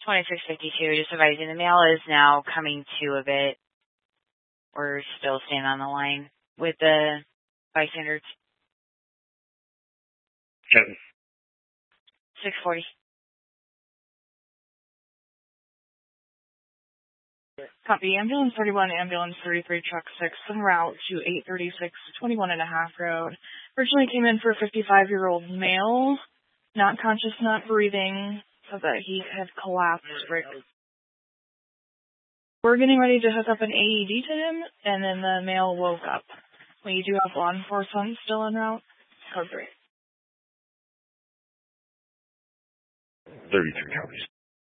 2652, just advising the mail is now coming to a bit. We're still staying on the line with the bystanders. 640. Copy. Ambulance 31, Ambulance 33, Truck 6, en route to 836, 21 and a half road. Originally came in for a 55-year-old male, not conscious, not breathing, so that he had collapsed. Right. We're getting ready to hook up an AED to him, and then the male woke up. We do have law enforcement still en route. Code 3. 33 copies.